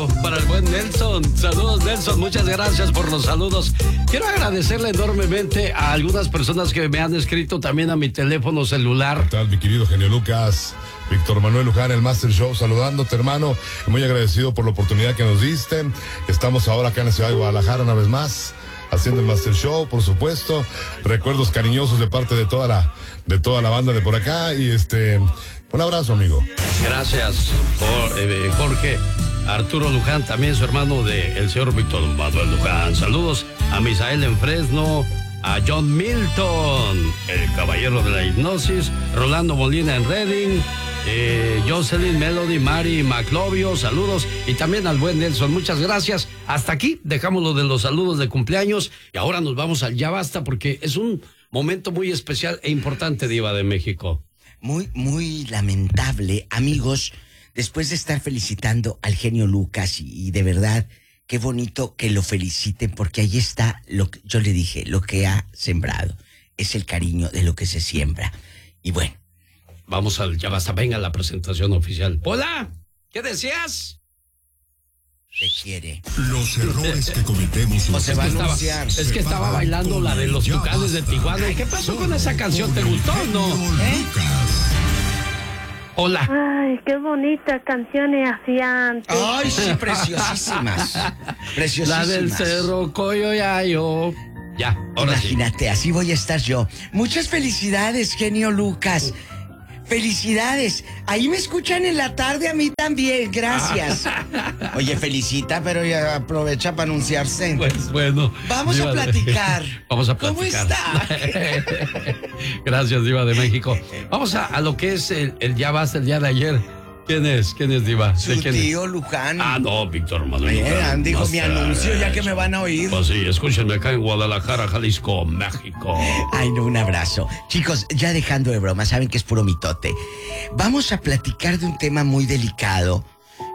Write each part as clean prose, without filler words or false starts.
saludo para el buen Nelson. Saludos, Nelson, muchas gracias por los saludos. Quiero agradecerle enormemente a algunas personas que me han escrito también a mi teléfono celular. ¿Qué tal, mi querido genio Lucas? Víctor Manuel Luján, el Master Show, saludándote, hermano. Muy agradecido por la oportunidad que nos diste. Estamos ahora acá en la ciudad de Guadalajara una vez más, haciendo el Master Show, por supuesto. Recuerdos cariñosos de parte de toda la banda de por acá. Y un abrazo, amigo. Gracias, Jorge. Arturo Luján, también su hermano el señor Víctor Manuel Luján. Saludos a Misael en Fresno, a John Milton, el caballero de la hipnosis, Rolando Molina en Reading, Jocelyn, Melody, Mari, Maclovio, saludos, y también al buen Nelson, muchas gracias. Hasta aquí dejamos lo de los saludos de cumpleaños y ahora nos vamos al Ya Basta porque es un momento muy especial e importante, Diva de México. Muy, muy lamentable, amigos, después de estar felicitando al genio Lucas y de verdad, qué bonito que lo feliciten porque ahí está lo que yo le dije, lo que ha sembrado, es el cariño de lo que se siembra. Y bueno. Vamos al Ya Basta, venga la presentación oficial. Hola, ¿qué decías? Te quiere. Los errores que cometemos los es que estaba bailando la de los Tucanes de Tijuana. ¿Y qué pasó con esa canción? ¿Te gustó o no? Hola. Ay, qué bonita canciones hacía antes. Ay, sí, preciosísimas. Preciosísimas. La del Cerro Coyoyayo. Ya, ahora imagínate, sí. Así voy a estar yo. Muchas felicidades, genio Lucas. Felicidades. Ahí me escuchan en la tarde a mí también, gracias. Oye, felicita, pero ya aprovecha para anunciarse. Pues bueno. Vamos a platicar. Vamos a platicar. ¿Cómo está? Gracias, Diva de México. Vamos a lo que es el Ya Basta el día de ayer. ¿Quién es, Diva? Su tío Luján. Ah, no, Víctor Manuel Luján. Dijo mi anuncio, ya que me van a oír. Pues sí, escúchenme acá en Guadalajara, Jalisco, México. Ay, no, un abrazo. Chicos, ya dejando de broma, saben que es puro mitote. Vamos a platicar de un tema muy delicado.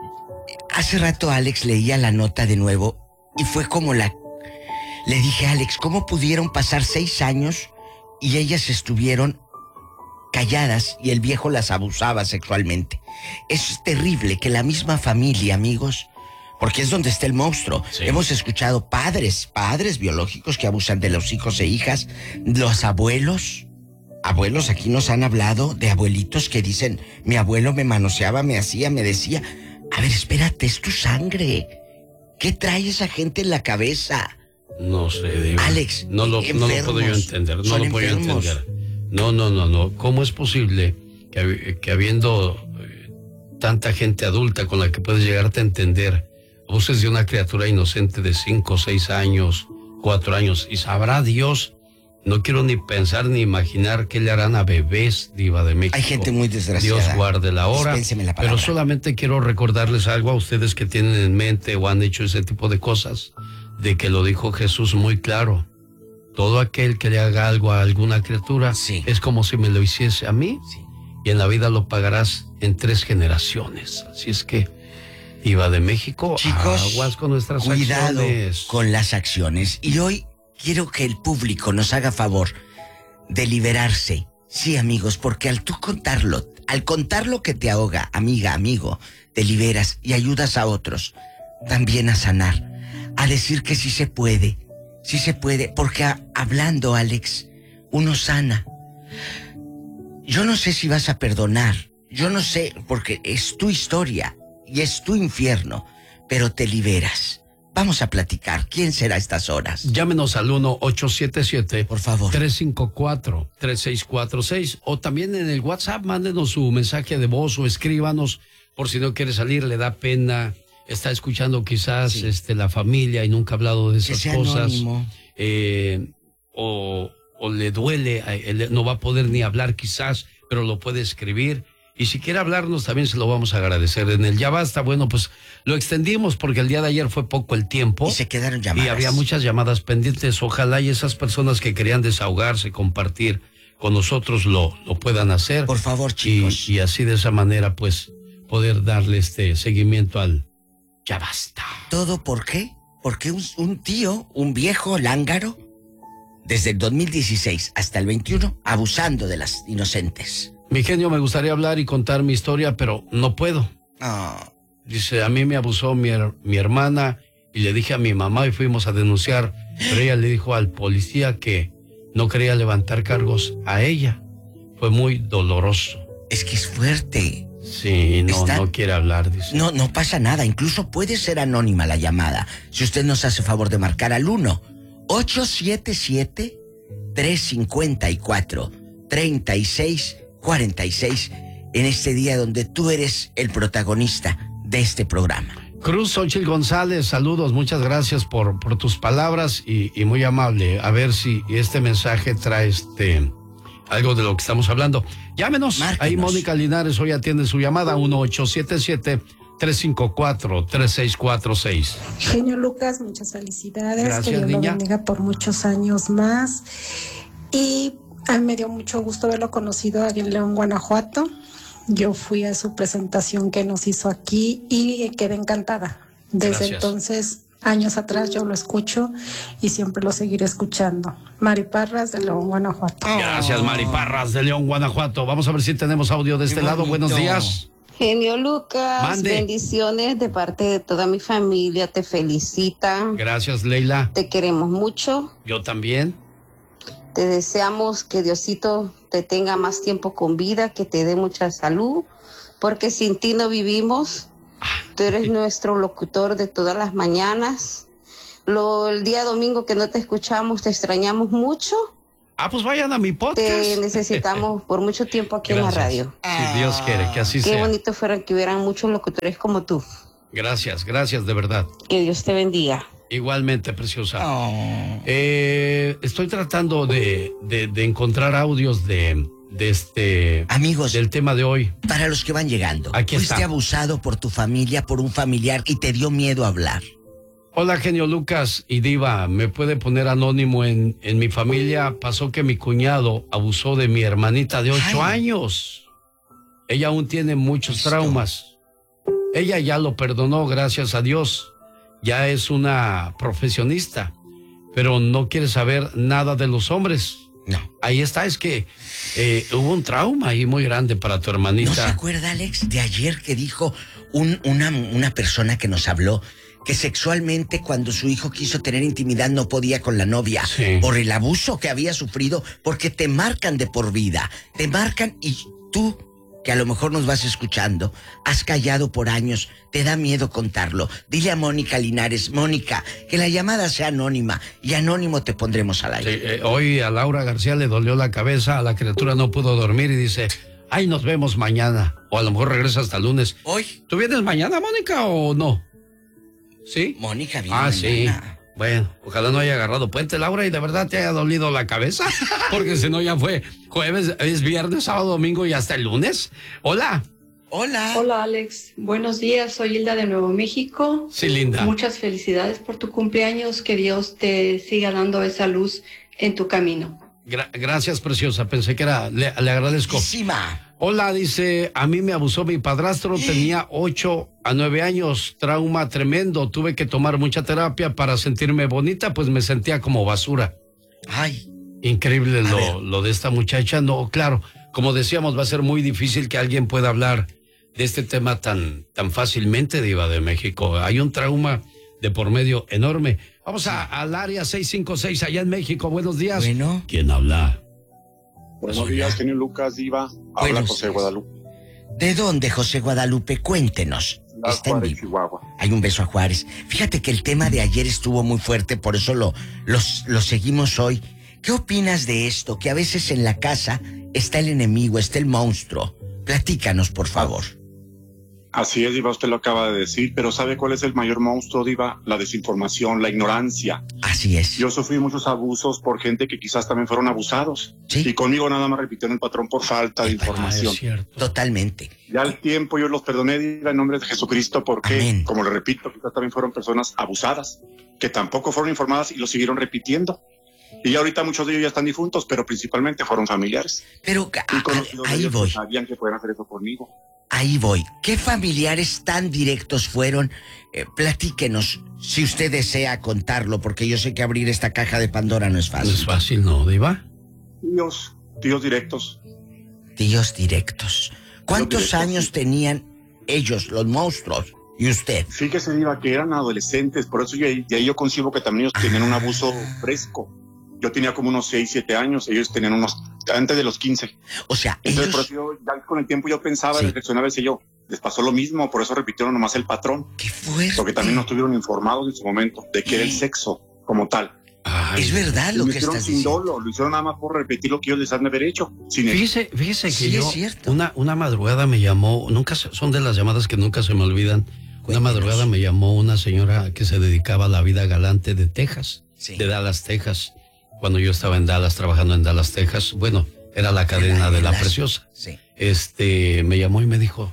Hace rato Alex leía la nota de nuevo y fue como Le dije, Alex, ¿cómo pudieron pasar 6 años y ellas estuvieron calladas y el viejo las abusaba sexualmente? Es terrible que la misma familia, amigos, porque es donde está el monstruo. Sí. Hemos escuchado padres biológicos que abusan de los hijos e hijas, los abuelos aquí nos han hablado de abuelitos que dicen, mi abuelo me manoseaba, me hacía, me decía. A ver, espérate, es tu sangre. ¿Qué trae esa gente en la cabeza? No sé, Diva. Alex, no lo puedo yo entender, no lo puedo entender. No. ¿Cómo es posible que habiendo tanta gente adulta con la que puedes llegarte a entender, abuses de una criatura inocente de 5, 6 años, 4 años? Y sabrá Dios, no quiero ni pensar ni imaginar qué le harán a bebés, Diva de México. Hay gente muy desgraciada. Dios guarde la hora. La pero solamente quiero recordarles algo a ustedes que tienen en mente o han hecho ese tipo de cosas, de que lo dijo Jesús muy claro. Todo aquel que le haga algo a alguna criatura, sí, es como si me lo hiciese a mí, sí, y en la vida lo pagarás en 3 generaciones. Así es que, Diva de México, chicos, aguas con nuestras cuidado acciones. Con las acciones. Y hoy quiero que el público nos haga favor de liberarse. Sí, amigos, porque al contar lo que te ahoga, amiga, amigo, te liberas y ayudas a otros también a sanar, a decir que sí se puede. Sí se puede, porque hablando, Alex, uno sana. Yo no sé si vas a perdonar, yo no sé, porque es tu historia y es tu infierno, pero te liberas. Vamos a platicar. ¿Quién será a estas horas? Llámenos al 1-877, por favor, 354-3646, o también en el WhatsApp, mándenos su mensaje de voz o escríbanos, por si no quiere salir, le da pena. Está escuchando quizás sí, la familia y nunca ha hablado de esas cosas. O le duele, no va a poder ni hablar quizás, pero lo puede escribir. Y si quiere hablarnos también se lo vamos a agradecer. En el Ya Basta, bueno, pues lo extendimos porque el día de ayer fue poco el tiempo. Y se quedaron llamadas. Y había muchas llamadas pendientes. Ojalá y esas personas que querían desahogarse, compartir con nosotros lo puedan hacer. Por favor, chicos. Y así de esa manera, pues, poder darle seguimiento al Ya Basta. ¿Todo por qué? Porque un tío, un viejo lángaro, desde el 2016 hasta el 21, abusando de las inocentes. Mi genio, me gustaría hablar y contar mi historia, pero no puedo. Dice, a mí me abusó mi hermana y le dije a mi mamá y fuimos a denunciar, pero ella le dijo al policía que no quería levantar cargos a ella. Fue muy doloroso. Es que es fuerte. Sí, no quiere hablar, dice. No pasa nada, incluso puede ser anónima la llamada. Si usted nos hace favor de marcar al 1-877-354-3646 en este día donde tú eres el protagonista de este programa. Cruz Xochitl González, saludos, muchas gracias por tus palabras y muy amable. A ver si este mensaje trae algo de lo que estamos hablando. Llámenos. Márquenos. Ahí Mónica Linares hoy atiende su llamada 1-877-354-3646. Genio Lucas, muchas felicidades. Gracias, que Dios niña. lo bendiga por muchos años más. Y a mí me dio mucho gusto haberlo conocido aquí en León, Guanajuato. Yo fui a su presentación que nos hizo aquí y quedé encantada. Desde Gracias. Entonces, años atrás yo lo escucho y siempre lo seguiré escuchando. Mari Parras de León, Guanajuato. Gracias, Mari Parras de León, Guanajuato. Vamos a ver si tenemos audio de este lado. Buenos días. Genio Lucas, Mande. bendiciones de parte de toda mi familia, te felicitan, Gracias, Leila. te queremos mucho, Yo también. te deseamos que Diosito te tenga más tiempo con vida, que te dé mucha salud, porque sin ti no vivimos, tú eres nuestro locutor de todas las mañanas, el día domingo que no te escuchamos, te extrañamos mucho, Pues vayan a mi podcast. te necesitamos por mucho tiempo aquí Gracias. en la radio. Si Dios quiere, que así Qué sea. bonito fuera que hubieran muchos locutores como tú. Gracias, de verdad. Que Dios te bendiga. Igualmente, preciosa. Estoy tratando de encontrar audios de Amigos, del tema de hoy. para los que van llegando, Aquí fuiste está. abusado por tu familia, por un familiar y te dio miedo hablar. Hola, genio Lucas y Diva. ¿Me puede poner anónimo en mi familia? Pasó que mi cuñado abusó de mi hermanita de 8 Ay. años. Ella aún tiene muchos traumas. Ella ya lo perdonó, gracias a Dios. Ya es una profesionista, pero no quiere saber nada de los hombres. No. Ahí está, es que hubo un trauma ahí muy grande para tu hermanita. ¿No se acuerda, Alex, de ayer que dijo una persona que nos habló que sexualmente cuando su hijo quiso tener intimidad no podía con la novia Sí. por el abuso que había sufrido? Porque te marcan de por vida, te marcan y tú, que a lo mejor nos vas escuchando, has callado por años, te da miedo contarlo. Dile a Mónica Linares, Mónica, que la llamada sea anónima y anónimo te pondremos al aire. Sí, hoy a Laura García le dolió la cabeza, a la criatura no pudo dormir y dice, ay, nos vemos mañana. O a lo mejor regresa hasta el lunes. Hoy, ¿Tú vienes mañana, Mónica, o no? ¿Sí? Mónica viene Sí. mañana. Bueno, ojalá no haya agarrado puente, Laura, y de verdad te haya dolido la cabeza. Porque si no ya fue jueves, es viernes, sábado, domingo y hasta el lunes. Hola. Hola. Hola Alex, buenos días, soy Hilda de Nuevo México. Sí, linda. Muchas felicidades por tu cumpleaños, que Dios te siga dando esa luz en tu camino. Gracias, preciosa. Pensé que era, le agradezco. Guapísima. Hola, dice, a mí me abusó mi padrastro, tenía 8 a 9 años, trauma tremendo, tuve que tomar mucha terapia para sentirme bonita, pues me sentía como basura. Ay, Increíble A ver. lo de esta muchacha. No, claro, como decíamos, va a ser muy difícil que alguien pueda hablar de este tema tan fácilmente, Diva de México. Hay un trauma de por medio enorme. Vamos al área 656 allá en México. Buenos días. bueno. ¿Quién habla? Buenos días, genio Lucas, Diva. Habla Buenos José días. Guadalupe. ¿De dónde, José Guadalupe? Cuéntenos. La Está en Juárez, vivo. Chihuahua. Hay un beso a Juárez. Fíjate que el tema de ayer estuvo muy fuerte, por eso lo seguimos hoy. ¿Qué opinas de esto? Que a veces en la casa está el enemigo, está el monstruo. Platícanos, por favor. Así es, Diva, usted lo acaba de decir, pero ¿sabe cuál es el mayor monstruo, Diva? La desinformación, la ignorancia. Así es. Yo sufrí muchos abusos por gente que quizás también fueron abusados. Sí. Y conmigo nada más repitieron el patrón por falta de información. Es cierto. Totalmente. Ya al tiempo yo los perdoné, Diva, en nombre de Jesucristo, porque, Amén. como le repito, quizás también fueron personas abusadas, que tampoco fueron informadas y lo siguieron repitiendo. Y ya ahorita muchos de ellos ya están difuntos, pero principalmente fueron familiares. Pero Y conocidos de ahí ellos que voy, sabían que pueden hacer eso conmigo. ahí voy. ¿Qué familiares tan directos fueron? Platíquenos, si usted desea contarlo, porque yo sé que abrir esta caja de Pandora no es No es fácil. fácil, ¿no, Diva? Tíos directos. Tíos directos. ¿Cuántos directos, años sí. tenían ellos, los monstruos? ¿Y usted? Fíjese, Diva, que eran adolescentes, por eso de ahí yo concibo que también ellos tenían un abuso fresco. Yo tenía como unos 6, 7 años, ellos tenían unos, antes de los 15. O sea, entonces, ellos... por eso ya con el tiempo yo pensaba, Sí. reflexionaba, decía yo, les pasó lo mismo, por eso repitieron nomás el patrón. ¡Qué fuerte! Porque también no estuvieron informados en su momento de qué era el sexo como tal. Ay, Es verdad lo Lo que hicieron estás sin diciendo. dolo, lo hicieron nada más por repetir lo que ellos les han de haber hecho. Sin fíjese que Sí, yo, es cierto. una madrugada me llamó, son de las llamadas que nunca se me olvidan. Una madrugada me llamó una señora que se dedicaba a la vida galante de Texas, Sí. de Dallas, Texas. Cuando yo estaba en Dallas, trabajando en Dallas, Texas, bueno, era la cadena de La Preciosa. Sí. Me llamó y me dijo,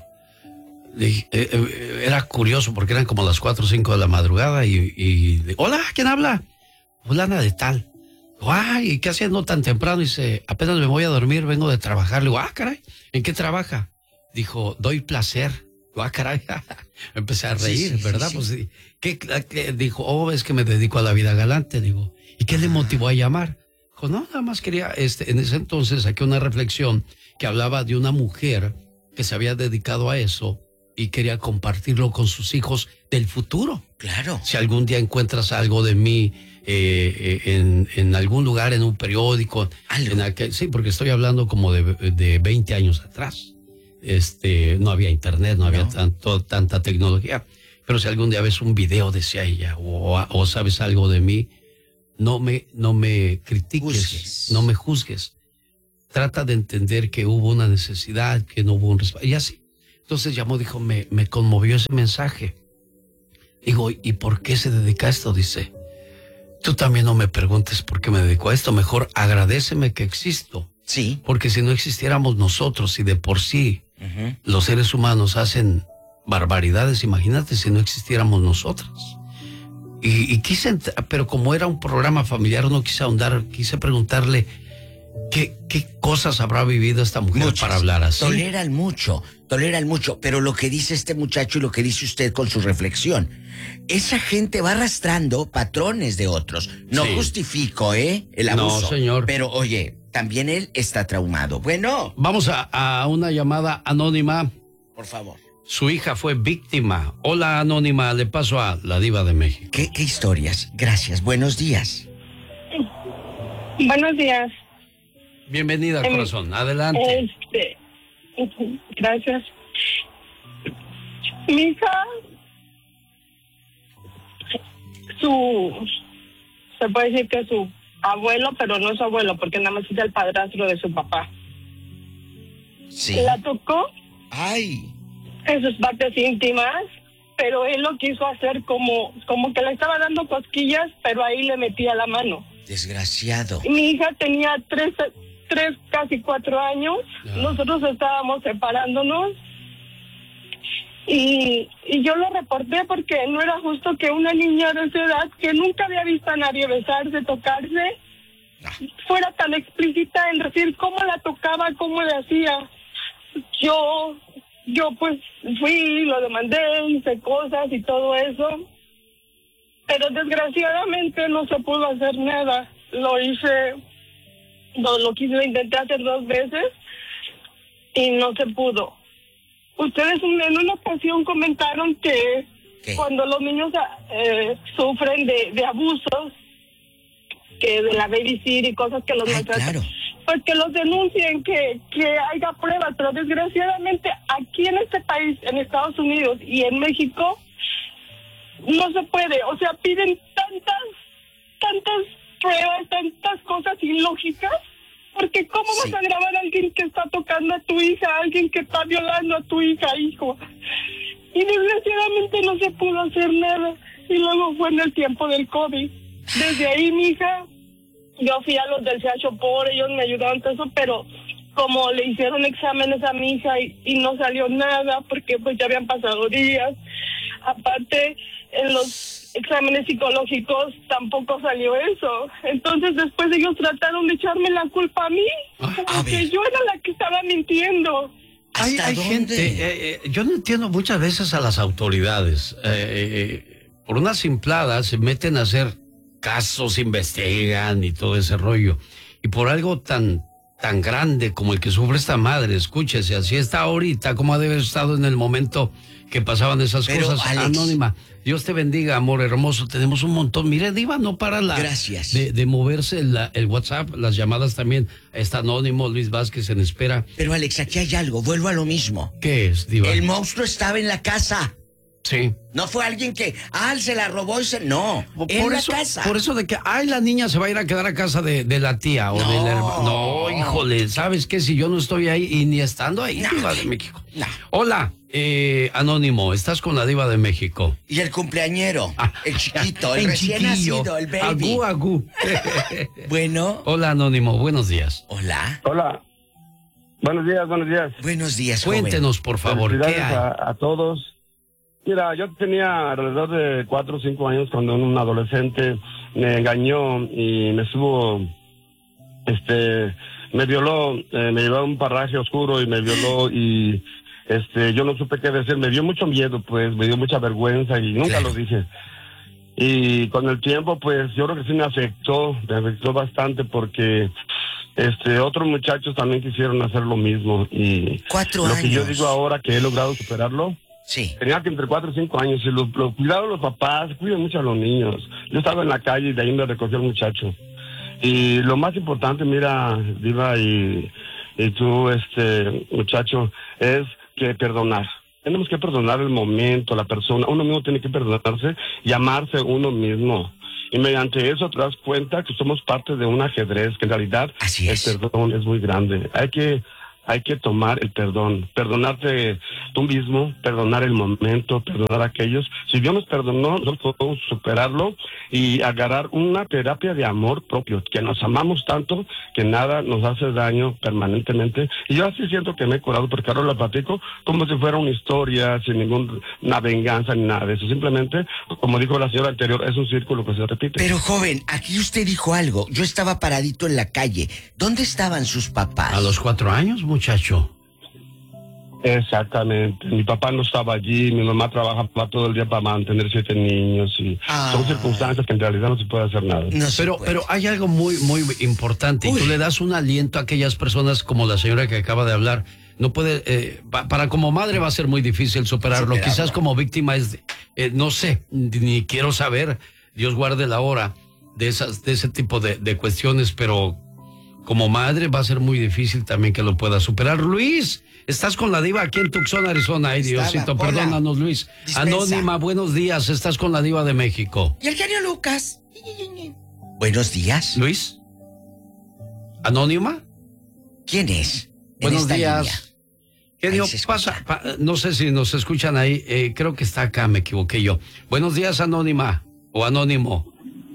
era curioso porque eran como las 4 o 5 de la madrugada hola, ¿quién habla? Fulana de tal. Ay, ¿y qué haciendo tan temprano? Dice, apenas me voy a dormir, vengo de trabajar. Le digo, caray, ¿en qué trabaja? Dijo, doy placer. Digo, caray. Empecé a reír, Sí, ¿verdad? sí. Pues, ¿qué? Dijo, es que me dedico a la vida galante. Digo, ¿y qué le motivó a llamar? Dijo, no, nada más quería, en ese entonces saqué una reflexión que hablaba de una mujer que se había dedicado a eso y quería compartirlo con sus hijos del futuro. Claro. Si algún día encuentras algo de mí en algún lugar, en un periódico, sí, porque estoy hablando como de 20 años atrás. No había internet, no había tanta tecnología. Pero si algún día ves un video, decía ella, o sabes algo de mí, no me critiques, no me juzgues. Trata de entender que hubo una necesidad, que no hubo un respaldo. Y así. Entonces llamó, dijo, me conmovió ese mensaje. Digo, ¿y por qué se dedica a esto? Dice, tú también no me preguntes por qué me dedico a esto. Mejor agradéceme que existo. Sí. Porque si no existiéramos nosotros y de por sí los seres humanos hacen barbaridades, imagínate si no existiéramos nosotros. Y quise, pero como era un programa familiar, no quise ahondar, quise preguntarle qué cosas habrá vivido esta mujer. Muchas, para hablar así. Toleran mucho, pero lo que dice este muchacho y lo que dice usted con su reflexión, esa gente va arrastrando patrones de otros. No justifico, el abuso. No, señor. Pero oye, también él está traumado. Bueno. Vamos a una llamada anónima. Por favor. Su hija fue víctima. Hola, anónima, le paso a la Diva de México. ¿Qué historias? Gracias, buenos días. Buenos días. Bienvenida, corazón, adelante. Gracias. Mi hija, se puede decir que su abuelo, pero no es su abuelo, porque nada más es el padrastro de su papá. Sí. La tocó. Ay. En sus partes íntimas, pero él lo quiso hacer como que le estaba dando cosquillas, pero ahí le metía la mano. Desgraciado. Mi hija tenía 3, casi 4 años. Nosotros estábamos separándonos. Y yo lo reporté porque no era justo que una niña de esa edad, que nunca había visto a nadie besarse, tocarse, fuera tan explícita en decir cómo la tocaba, cómo le hacía. Yo pues fui, lo demandé, hice cosas y todo eso, pero desgraciadamente no se pudo hacer nada. Lo intenté hacer 2 veces y no se pudo. Ustedes en una ocasión comentaron que cuando los niños sufren de abusos, que de la babysitter y cosas que los maltratan, claro, pues que los denuncien, que haya pruebas, pero desgraciadamente aquí en este país, en Estados Unidos y en México, no se puede. O sea, piden tantas pruebas, tantas cosas ilógicas, porque ¿cómo vas a grabar a alguien que está tocando a tu hija, a alguien que está violando a tu hija, hijo? Y desgraciadamente no se pudo hacer nada. Y luego fue en el tiempo del COVID. Desde ahí, mi hija, yo fui a los del CH por ellos me ayudaron todo eso, pero como le hicieron exámenes a mi hija y no salió nada, porque pues ya habían pasado días. Aparte, en los exámenes psicológicos tampoco salió eso. Entonces después ellos trataron de echarme la culpa a mí, como que yo era la que estaba mintiendo. Hay gente, yo no entiendo muchas veces a las autoridades. Por una simplada se meten a hacer casos, investigan y todo ese rollo. Y por algo tan tan grande como el que sufre esta madre, escúchese, así está ahorita, como ha de haber estado en el momento que pasaban esas cosas. Alex, Anónima, Dios te bendiga, amor hermoso, tenemos un montón. Mire, Diva, no para Gracias. de moverse el WhatsApp, las llamadas también. Está Anónimo, Luis Vázquez en espera. Pero Alex, aquí hay algo, vuelvo a lo mismo. ¿Qué es, Diva? El monstruo estaba en la casa. Sí. No fue alguien que, se la robó y se... No, en la casa. Por eso de que, la niña se va a ir a quedar a casa de la tía o de la hermana. No, híjole, ¿sabes qué? Si yo no estoy ahí y ni estando ahí, Diva de México. No. Hola, Anónimo, estás con la Diva de México. Y el cumpleañero, el chiquito, el recién nacido, el baby. Agú. Bueno. Hola, Anónimo, buenos días. Hola. Hola. Buenos días. Buenos días, Cuéntenos, por favor, ¿qué hay? A todos. Mira, yo tenía alrededor de 4 o 5 años cuando un adolescente me engañó y me me violó, me llevó a un paraje oscuro y me violó y yo no supe qué decir, me dio mucho miedo, pues, me dio mucha vergüenza y nunca lo dije. Y con el tiempo, pues, yo creo que sí me afectó bastante porque otros muchachos también quisieron hacer lo mismo y 4 lo años. que yo digo ahora que he logrado superarlo. Sí. Tenía que entre 4 y 5 años y lo cuidaron los papás, cuidan mucho a los niños. Yo estaba en la calle y de ahí me recogió el muchacho. Y lo más importante, mira, Diva y tú, muchacho, es que perdonar. Tenemos que perdonar el momento, la persona. Uno mismo tiene que perdonarse y amarse uno mismo. Y mediante eso te das cuenta que somos parte de un ajedrez, que en realidad el perdón es muy grande. Hay que tomar el perdón, perdonarte tú mismo, perdonar el momento, perdonar a aquellos. Si Dios nos perdonó, nosotros podemos superarlo y agarrar una terapia de amor propio, que nos amamos tanto que nada nos hace daño permanentemente. Y yo así siento que me he curado, porque ahora lo platico como si fuera una historia, sin ninguna venganza ni nada de eso. Simplemente, como dijo la señora anterior, es un círculo que se repite. Pero joven, aquí usted dijo algo. Yo estaba paradito en la calle. ¿Dónde estaban sus papás? A los 4 años, muchacho. Exactamente. Mi papá no estaba allí, mi mamá trabajaba todo el día para mantener 7 niños y son circunstancias que en realidad no se puede hacer nada. Pero hay algo muy, muy importante. Y tú le das un aliento a aquellas personas como la señora que acaba de hablar. No puede, para como madre va a ser muy difícil superarlo. Quizás como víctima es, no sé, ni quiero saber, Dios guarde la hora de ese tipo de cuestiones, pero como madre va a ser muy difícil también que lo pueda superar. Luis, estás con la Diva aquí en Tucson, Arizona. Ay, Diosito, perdónanos, Luis. Dispensa. Anónima, buenos días, estás con la Diva de México. Y el genio Lucas. Buenos días. Luis. ¿Anónima? ¿Quién es? Buenos días. Genio, pasa, no sé si nos escuchan ahí, creo que está acá, me equivoqué yo. Buenos días, Anónima, o Anónimo.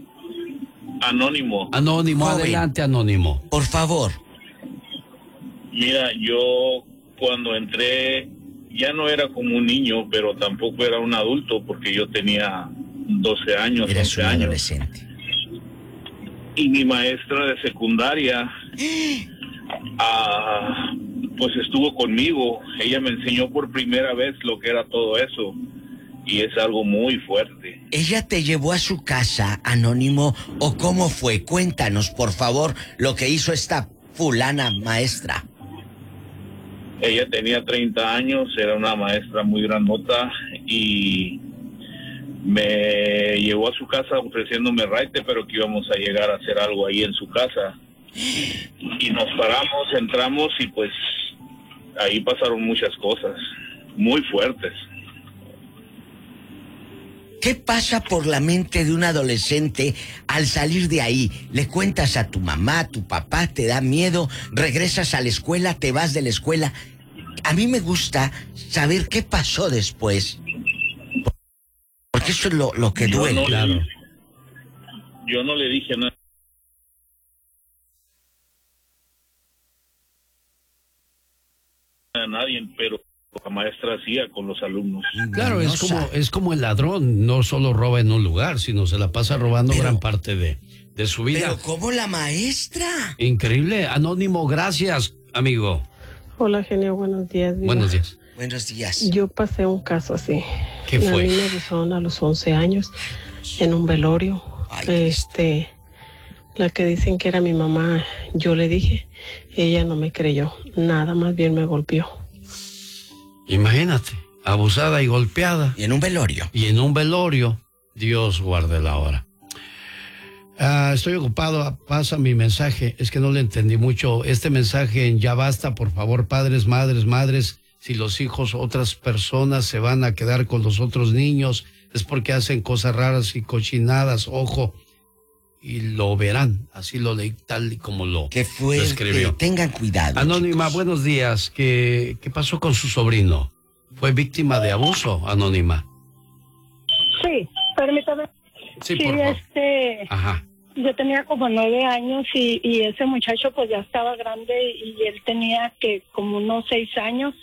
Anónimo. Anónimo, joven, adelante, Anónimo. Por favor. Mira, yo cuando entré ya no era como un niño, pero tampoco era un adulto porque yo tenía 12 años, 11 años. Adolescente. Y mi maestra de secundaria pues estuvo conmigo. Ella me enseñó por primera vez lo que era todo eso. Y es algo muy fuerte. ¿Ella te llevó a su casa, Anónimo, o cómo fue? Cuéntanos, por favor, lo que hizo esta fulana maestra. Ella tenía 30 años, era una maestra muy grandota y me llevó a su casa ofreciéndome raite, pero que íbamos a llegar a hacer algo ahí en su casa. Y nos paramos, entramos y pues ahí pasaron muchas cosas muy fuertes. ¿Qué pasa por la mente de un adolescente al salir de ahí? ¿Le cuentas a tu mamá, a tu papá, te da miedo, regresas a la escuela, te vas de la escuela? A mí me gusta saber qué pasó después. Porque eso es lo que duele. Claro. Yo no le dije nada a nadie, pero la maestra hacía con los alumnos. Claro, es como el ladrón, no solo roba en un lugar, sino se la pasa robando gran parte de su vida. Pero ¿cómo la maestra? Increíble. Anónimo, gracias, amigo. Hola, genio, buenos días. Diva. Buenos días. Buenos días. Yo pasé un caso así. ¿Qué fue? A mí me abusaron a los 11 años en un velorio. Ay, La que dicen que era mi mamá, yo le dije, ella no me creyó, nada, más bien me golpeó. Imagínate, abusada y golpeada. Y en un velorio. Y en un velorio. Dios guarde la hora. Estoy ocupado, pasa mi mensaje. Es que no le entendí mucho. Este mensaje en Ya Basta, por favor, padres, madres, si los hijos, otras personas se van a quedar con los otros niños, es porque hacen cosas raras y cochinadas, ojo. Y lo verán, así lo leí tal y como lo escribió. Tengan cuidado. Anónima, chicos. buenos días. ¿Qué pasó con su sobrino? ¿Fue víctima de abuso, Anónima? Sí, permítame. Sí, por favor. Ajá. Yo tenía como 9 años y ese muchacho pues ya estaba grande y él tenía que como unos 6 años.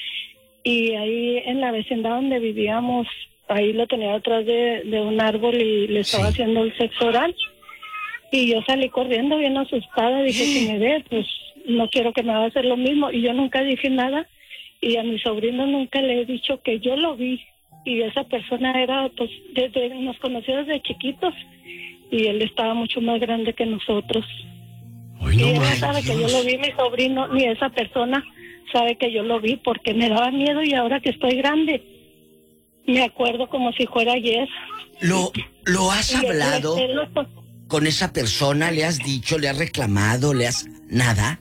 Y ahí en la vecindad donde vivíamos, ahí lo tenía detrás de un árbol y le estaba haciendo el sexo oral. Y yo salí corriendo bien asustada, dije, si me ve, pues no quiero que me vaya a hacer lo mismo. Y yo nunca dije nada y a mi sobrino nunca le he dicho que yo lo vi. Y esa persona era, pues, nos conoció desde chiquitos y él estaba mucho más grande que nosotros. Ay, no, y él no sabe que yo lo vi, mi sobrino, ni esa persona sabe que yo lo vi porque me daba miedo y ahora que estoy grande, me acuerdo como si fuera ayer. ¿Lo has hablado con esa persona? ¿Le has dicho, le has reclamado, nada?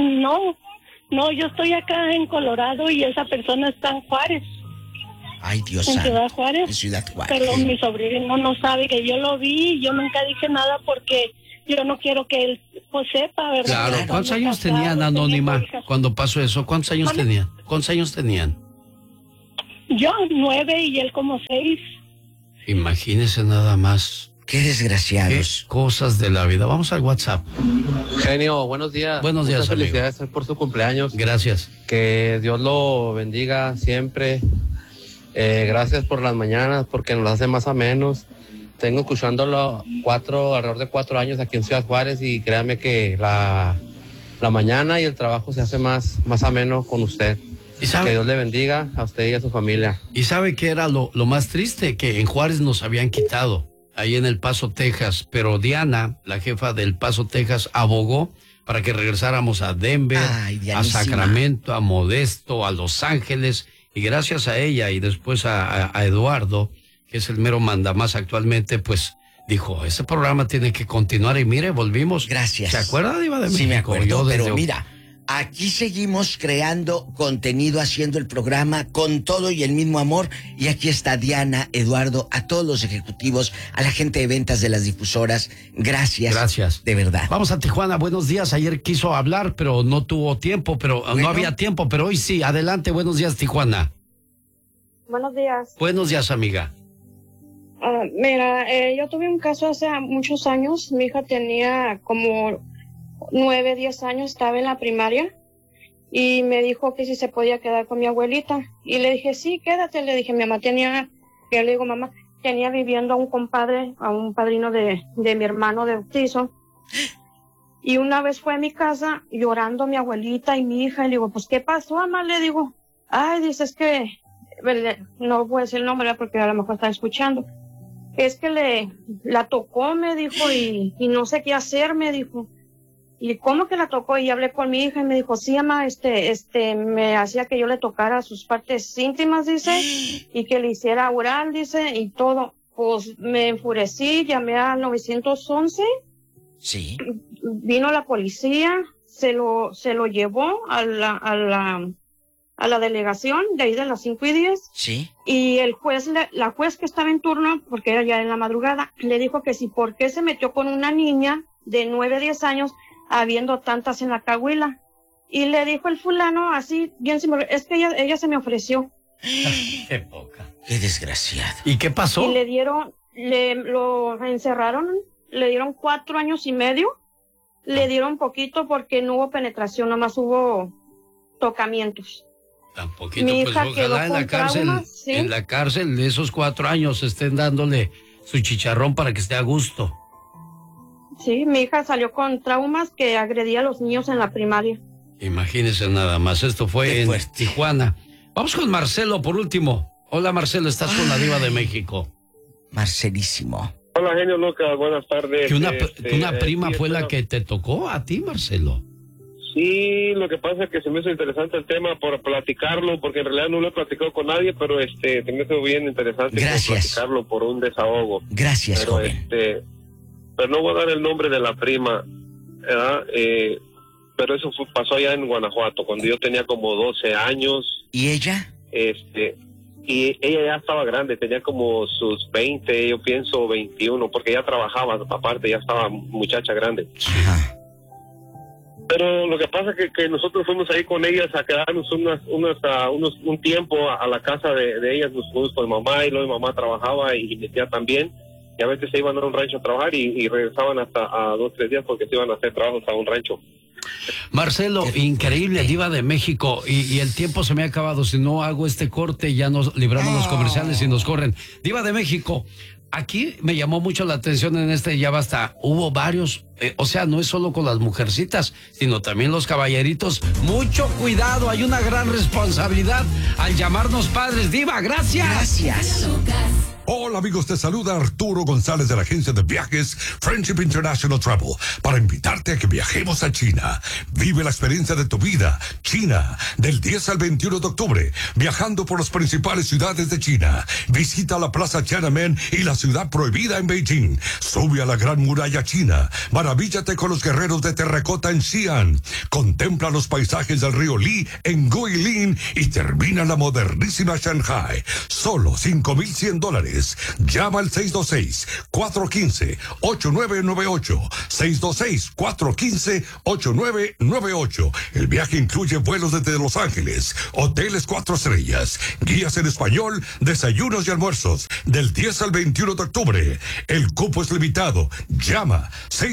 No, yo estoy acá en Colorado y esa persona está en Juárez. Ay, Dios en santo. Ciudad Juárez. En Ciudad Juárez. Pero mi sobrino no sabe que yo lo vi, yo nunca dije nada porque yo no quiero que él pues sepa, ¿verdad? Claro, ¿cuántos años tenían, Anónima, cuando pasó eso? ¿Cuántos años tenían? ¿Cuántos años tenían? Yo 9 y él como 6. Imagínese nada más. Qué desgraciados. Qué cosas de la vida. Vamos al WhatsApp. Genio, buenos días. Buenos días, muchas amigo. felicidades por su cumpleaños. Gracias. Que Dios lo bendiga siempre. Gracias por las mañanas, porque nos hace más o menos. Tengo escuchándolo alrededor de 4 años aquí en Ciudad Juárez y créame que la mañana y el trabajo se hace más ameno con usted. Que Dios le bendiga a usted y a su familia. ¿Y sabe qué era lo más triste? Que en Juárez nos habían quitado, ahí en El Paso, Texas, pero Diana, la jefa del Paso, Texas, abogó para que regresáramos a Denver, a Sacramento, a Modesto, a Los Ángeles, y gracias a ella y después a Eduardo, que es el mero mandamás actualmente, pues dijo, ese programa tiene que continuar y mire, volvimos. Gracias. ¿Se acuerda, Diva de México? Sí, me acuerdo, Yo pero mira, aquí seguimos creando contenido, haciendo el programa con todo y el mismo amor. Y aquí está Diana, Eduardo, a todos los ejecutivos, a la gente de ventas de las difusoras. Gracias. Gracias. De verdad. Vamos a Tijuana, buenos días. Ayer quiso hablar, pero no tuvo tiempo, no había tiempo, pero hoy sí. Adelante, buenos días, Tijuana. Buenos días. Buenos días, amiga. Mira, yo tuve un caso hace muchos años. Mi hija tenía como 9, 10 años, estaba en la primaria y me dijo que si se podía quedar con mi abuelita. Y le dije, sí, quédate. Le dije, mi mamá tenía viviendo a un compadre, a un padrino de mi hermano de bautizo. Y una vez fue a mi casa llorando mi abuelita y mi hija. Y le digo, pues, ¿qué pasó, mamá? Le digo, ay, dice, es que, no voy a decir el nombre porque a lo mejor está escuchando. Es que la tocó, me dijo, y no sé qué hacer, me dijo. ¿Y cómo que la tocó? Y hablé con mi hija y me dijo, sí, mamá, me hacía que yo le tocara sus partes íntimas, dice, y que le hiciera oral, dice, y todo. Pues me enfurecí, llamé al 911. Sí. Vino la policía, se lo llevó a la delegación de ahí de las 5:10. Sí. Y el juez, la juez que estaba en turno, porque era ya en la madrugada, le dijo que sí, ¿por qué se metió con una niña de 9, 10 años, habiendo tantas en la Cahuila? Y le dijo el fulano así, bien simple, es que ella se me ofreció. Qué poca. Qué desgraciado. ¿Y qué pasó? Y lo encerraron, le dieron 4 años y medio, le dieron poquito porque no hubo penetración, nomás hubo tocamientos. Tan poquito, Mi pues hija ojalá quedó en la con cárcel, traumas, ¿sí? En la cárcel de esos 4 años estén dándole su chicharrón para que esté a gusto. Sí, mi hija salió con traumas que agredía a los niños en la primaria. Imagínese nada más, esto fue en Tijuana. Vamos con Marcelo por último. Hola Marcelo, estás con la Diva de México. Marcelísimo. Hola, genio Lucas, buenas tardes. Que una prima fue la que te tocó a ti, Marcelo. Sí, lo que pasa es que se me hizo interesante el tema por platicarlo, porque en realidad no lo he platicado con nadie, pero se me hizo bien interesante platicarlo por un desahogo. Gracias, pero, joven. Pero no voy a dar el nombre de la prima, ¿verdad? Pero eso pasó allá en Guanajuato, cuando yo tenía como 12 años. ¿Y ella? Y ella ya estaba grande, tenía como sus 20, yo pienso 21, porque ella trabajaba, aparte ya estaba muchacha grande. Ajá. Pero lo que pasa es que nosotros fuimos ahí con ellas a quedarnos un tiempo a la casa de ellas, nos fuimos con mamá, y luego mi mamá trabajaba y mi tía también, y a veces se iban a un rancho a trabajar y regresaban hasta a 2 o 3 días porque se iban a hacer trabajos a un rancho. Marcelo, increíble, Diva de México, y el tiempo se me ha acabado. Si no hago este corte, ya nos libramos los comerciales y nos corren. Diva de México, aquí me llamó mucho la atención en Ya Basta. Hubo varios, o sea, no es solo con las mujercitas, sino también los caballeritos. Mucho cuidado, hay una gran responsabilidad al llamarnos padres. Diva, gracias. Gracias. Hola amigos, te saluda Arturo González de la agencia de viajes Friendship International Travel para invitarte a que viajemos a China. Vive la experiencia de tu vida. China, del 10 al 21 de octubre, viajando por las principales ciudades de China. Visita la Plaza Tiananmen y la ciudad prohibida en Beijing. Sube a la Gran Muralla China. Maravíllate con los guerreros de terracota en Xi'an. Contempla los paisajes del río Li en Guilin y termina la modernísima Shanghai. Solo $5,100. Llama al 626-415-8998. 626-415-8998. El viaje incluye vuelos desde Los Ángeles, hoteles 4 estrellas, guías en español, desayunos y almuerzos, del 10 al 21 de octubre. El cupo es limitado. Llama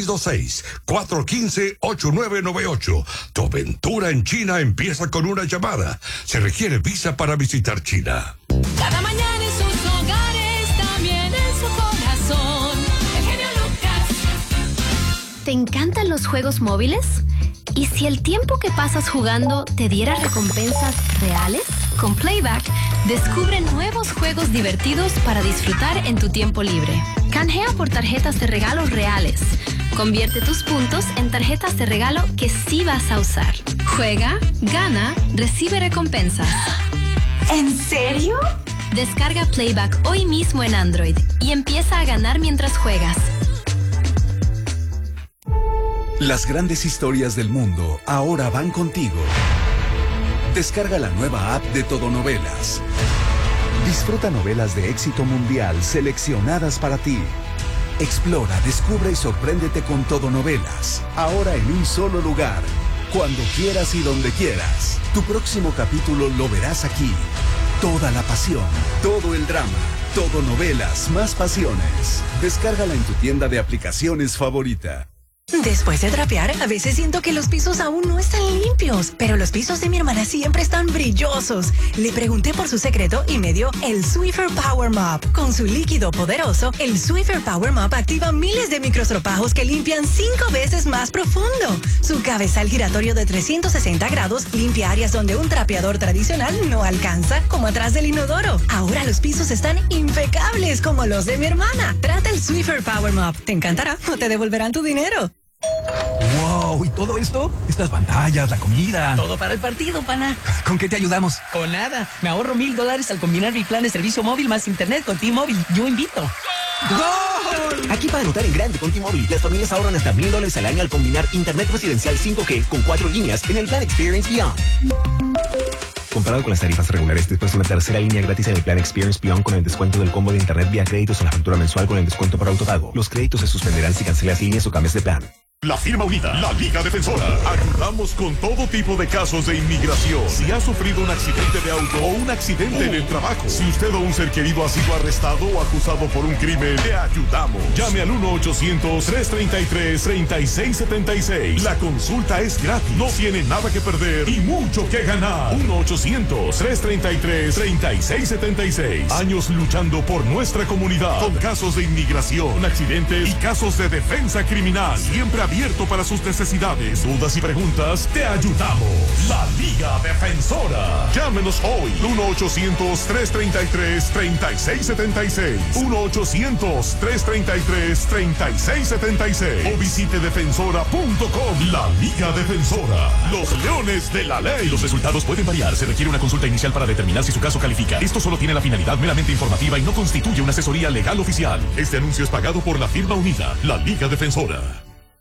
626-415-8998. Tu aventura en China empieza con una llamada. Se requiere visa para visitar China. Cada mañana en sus hogares, también en su corazón. El genio Lucas. ¿Te encantan los juegos móviles? ¿Y si el tiempo que pasas jugando te diera recompensas reales? Con Playback, descubre nuevos juegos divertidos para disfrutar en tu tiempo libre. Canjea por tarjetas de regalos reales. Convierte tus puntos en tarjetas de regalo que sí vas a usar. Juega, gana, recibe recompensas. ¿En serio? Descarga Playback hoy mismo en Android y empieza a ganar mientras juegas. Las grandes historias del mundo ahora van contigo. Descarga la nueva app de Todonovelas. Disfruta novelas de éxito mundial seleccionadas para ti. Explora, descubre y sorpréndete con Todonovelas. Ahora en un solo lugar. Cuando quieras y donde quieras. Tu próximo capítulo lo verás aquí. Toda la pasión, todo el drama, Todonovelas, más pasiones. Descárgala en tu tienda de aplicaciones favorita. Después de trapear, a veces siento que los pisos aún no están limpios, pero los pisos de mi hermana siempre están brillosos. Le pregunté por su secreto y me dio el Swiffer Power Mop. Con su líquido poderoso, el Swiffer Power Mop activa miles de microstropajos que limpian 5 veces más profundo. Su cabezal giratorio de 360 grados limpia áreas donde un trapeador tradicional no alcanza, como atrás del inodoro. Ahora los pisos están impecables como los de mi hermana. Trata el Swiffer Power Mop. Te encantará o te devolverán tu dinero. ¡Wow! ¿Y todo esto? Estas pantallas, la comida. Todo para el partido, pana. ¿Con qué te ayudamos? Con nada. Me ahorro $1,000 al combinar mi plan de servicio móvil más internet con T-Mobile. Yo invito. ¡Gol! Aquí para anotar en grande con T-Mobile, las familias ahorran hasta $1,000 al año al combinar internet residencial 5G con 4 líneas en el plan Experience Beyond. Comparado con las tarifas regulares, después de una tercera línea gratis en el plan Experience Beyond con el descuento del combo de internet vía créditos en la factura mensual con el descuento por autopago. Los créditos se suspenderán si cancelas líneas o cambias de plan. La firma unida, la Liga Defensora. Ayudamos con todo tipo de casos de inmigración. Si ha sufrido un accidente de auto o un accidente en el trabajo. Si usted o un ser querido ha sido arrestado o acusado por un crimen, le ayudamos. Llame al 1-800-333-3676. La consulta es gratis. No tiene nada que perder y mucho que ganar. 1-800-333-3676. Años luchando por nuestra comunidad. Con casos de inmigración, accidentes y casos de defensa criminal. Siempre abierto abierto para sus necesidades, dudas y preguntas, te ayudamos. La Liga Defensora. Llámenos hoy, 1-800-333-3676. 1-800-333-3676. O visite defensora.com. La Liga Defensora. Los leones de la ley. Los resultados pueden variar. Se requiere una consulta inicial para determinar si su caso califica. Esto solo tiene la finalidad meramente informativa y no constituye una asesoría legal oficial. Este anuncio es pagado por la firma unida, la Liga Defensora.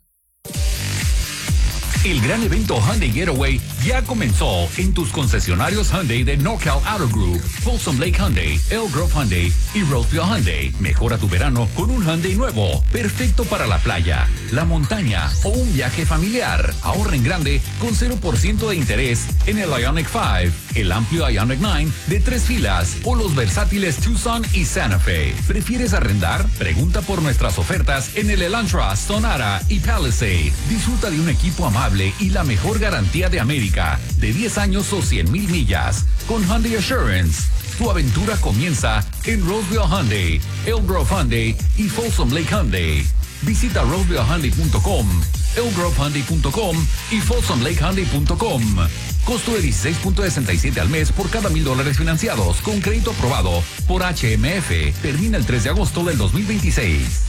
El gran evento Hyundai Getaway ya comenzó en tus concesionarios Hyundai de NorCal Auto Group, Folsom Lake Hyundai, Elk Grove Hyundai y Roseville Hyundai. Mejora tu verano con un Hyundai nuevo, perfecto para la playa, la montaña o un viaje familiar. Ahorra en grande con 0% de interés en el Ioniq 5, el amplio Ioniq 9 de 3 filas o los versátiles Tucson y Santa Fe. ¿Prefieres arrendar? Pregunta por nuestras ofertas en el Elantra, Sonata y Palisade. Disfruta de un equipo amable y la mejor garantía de América, de 10 años o 100,000 millas. Con Hyundai Assurance, tu aventura comienza en Roseville Hyundai, Elk Grove Hyundai y Folsom Lake Hyundai. Visita rosevillehyundai.com, elkgrovehyundai.com y folsomlakehyundai.com. Costo de $16.67 al mes por cada $1,000 financiados con crédito aprobado por HMF. Termina el 3 de agosto del 2026.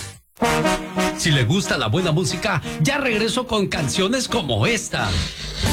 Si le gusta la buena música, ya regreso con canciones como esta.